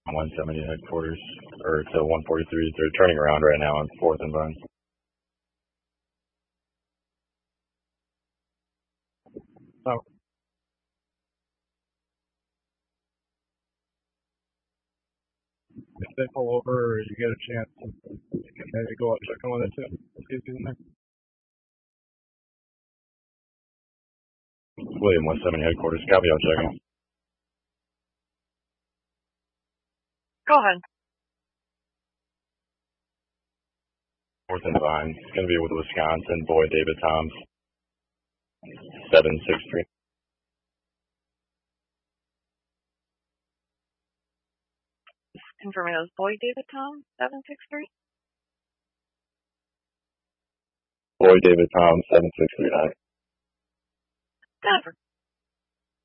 170 headquarters, or to 143. They're turning around right now on 4th and Vine. Oh. If they pull over or you get a chance, you can maybe go up check on it too. See if he's in there. William 170 headquarters, copy, I'll check him. Go ahead. 4th and Vine. It's going to be with Wisconsin, Boyd David Toms. 763. Confirming those Boyd David Tom 763. Boyd David Toms 7639. Stanford.